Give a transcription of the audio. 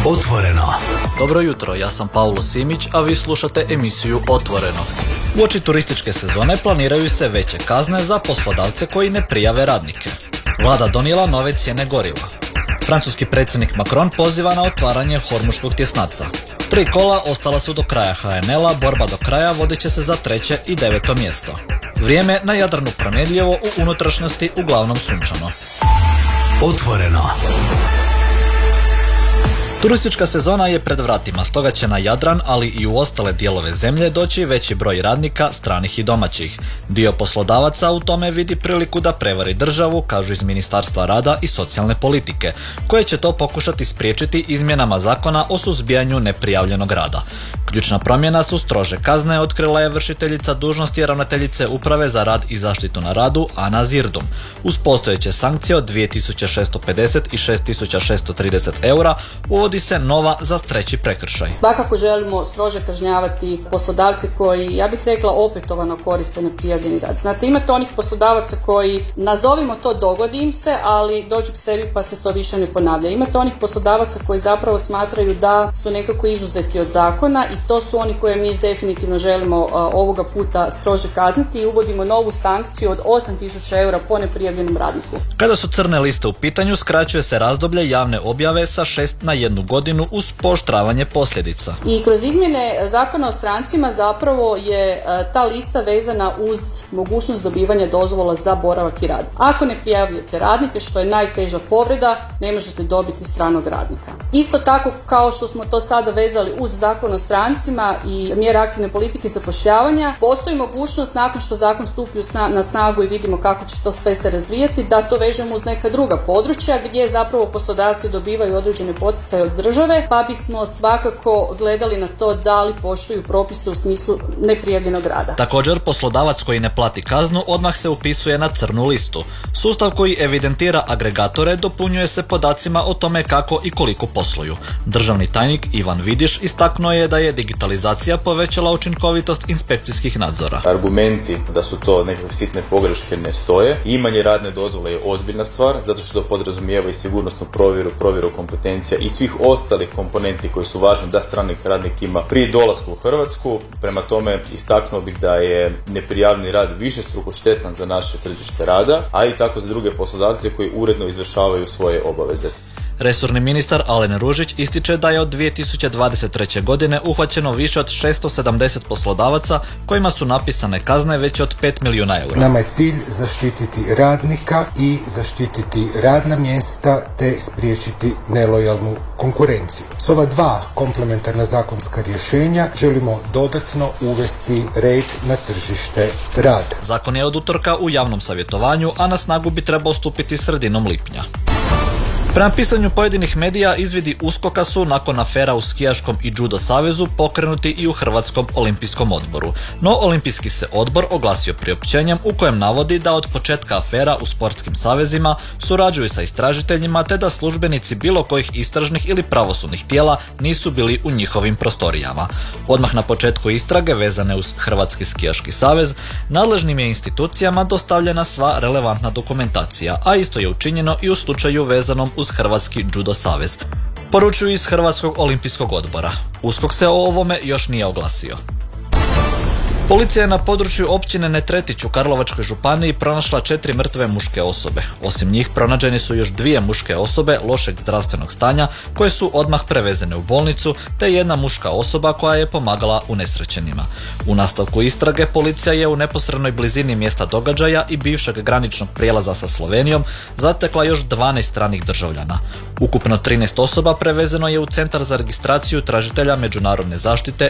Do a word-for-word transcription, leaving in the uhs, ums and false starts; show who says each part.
Speaker 1: Otvoreno.
Speaker 2: Dobro jutro, ja sam Paulo Simić, a vi slušate emisiju Otvoreno. Uoči turističke sezone planiraju se veće kazne za poslodavce koji ne prijave radnike. Vlada donijela nove cijene goriva. Francuski predsjednik Macron poziva na otvaranje Hormuškog tjesnaca. Tri kola ostala su do kraja H N L-a, borba do kraja vodit će se za treće i deveto mjesto. Vrijeme na Jadranu promjenljivo, u unutrašnjosti uglavnom sunčano.
Speaker 1: Otvoreno.
Speaker 2: Turistička sezona je pred vratima, stoga će na Jadran, ali i u ostale dijelove zemlje doći veći broj radnika, stranih i domaćih. Dio poslodavaca u tome vidi priliku da prevari državu, kažu iz Ministarstva rada i socijalne politike, koje će to pokušati spriječiti izmjenama zakona o suzbijanju neprijavljenog rada. Ključna promjena su strože kazne, otkrila je vršiteljica dužnosti ravnateljice Uprave za rad i zaštitu na radu Ana Zirdum. Uz postojeće sankcije od dvije tisuće šesto pedeset i šest tisuća šesto trideset eura uvodi se nova za treći prekršaj.
Speaker 3: Svakako želimo strože kažnjavati poslodavce koji, ja bih rekla, opetovano koriste neprijavljeni rad. Znate, imate onih poslodavaca koji, nazovimo to, dogodi im se, ali dođu k sebi pa se to više ne ponavlja. Imate onih poslodavaca koji zapravo smatraju da su nekako izuzeti od zakona i to su oni koje mi definitivno želimo uh, ovoga puta strože kazniti i uvodimo novu sankciju od osam tisuća eura po neprijavljenom radniku.
Speaker 2: Kada su crne liste u pitanju, skraćuje se razdoblje javne objave sa šest na jednu godinu uz pooštravanje posljedica.
Speaker 3: I kroz izmjene Zakona o strancima zapravo je uh, ta lista vezana uz mogućnost dobivanja dozvola za boravak i rad. Ako ne prijavljujete radnike, što je najteža povreda, ne možete dobiti stranog radnika. Isto tako kao što smo to sada vezali uz Zakon o strancima i mjere aktivne politike zapošljavanja, postoji mogućnost nakon što zakon stupi na snagu i vidimo kako će to sve se razvijati, da to vežemo uz neka druga područja gdje zapravo poslodavci dobivaju određene poticaje od države, pa bismo svakako gledali na to da li poštuju propise u smislu neprijavljenog rada.
Speaker 2: Također, poslodavac koji ne plati kaznu odmah se upisuje na crnu listu. Sustav koji evidentira agregatore dopunjuje se podacima o tome kako i koliko posluju. Državni tajnik Ivan Vidiš istaknuo je da je digitalizacija povećala učinkovitost inspekcijskih nadzora.
Speaker 4: Argumenti da su to nekakve sitne pogreške ne stoje. Imanje radne dozvole je ozbiljna stvar, zato što to podrazumijeva i sigurnosnu provjeru, provjeru kompetencija i svih ostalih komponenti koji su važni da strani radnik ima prije dolaska u Hrvatsku. Prema tome istaknuo bih da je neprijavljeni rad višestruko štetan za naše tržište rada, a i tako za druge poslodavce koji uredno izvršavaju svoje obaveze.
Speaker 2: Resorni ministar Alen Ružić ističe da je od dvije tisuće dvadeset treće. godine uhvaćeno više od šesto sedamdeset poslodavaca kojima su napisane kazne veće od pet milijuna eura.
Speaker 5: Nama je cilj zaštititi radnika i zaštititi radna mjesta te spriječiti nelojalnu konkurenciju. S ova dva komplementarna zakonska rješenja želimo dodatno uvesti red na tržište rada.
Speaker 2: Zakon je od utorka u javnom savjetovanju, a na snagu bi trebao stupiti sredinom lipnja. Prema pisanju pojedinih medija, izvidi USKOK-a su nakon afera u skijaškom i judo savezu pokrenuti i u Hrvatskom olimpijskom odboru. No, olimpijski se odbor oglasio priopćenjem u kojem navodi da od početka afera u sportskim savezima surađuju sa istražiteljima te da službenici bilo kojih istražnih ili pravosudnih tijela nisu bili u njihovim prostorijama. Odmah na početku istrage vezane uz Hrvatski skijaški savez, nadležnim je institucijama dostavljena sva relevantna dokumentacija, a isto je učinjeno i u slučaju vezanom uz Hrvatski judo savez, poručuju iz Hrvatskog olimpijskog odbora. USKOK se o ovome još nije oglasio. Policija je na području općine Netretić u Karlovačkoj županiji pronašla četiri mrtve muške osobe. Osim njih pronađene su još dvije muške osobe lošeg zdravstvenog stanja koje su odmah prevezene u bolnicu, te jedna muška osoba koja je pomagala unesrećenima. U nastavku istrage policija je u neposrednoj blizini mjesta događaja i bivšeg graničnog prijelaza sa Slovenijom zatekla još dvanaest stranih državljana. Ukupno trinaest osoba prevezeno je u Centar za registraciju tražitelja međunarodne zaštite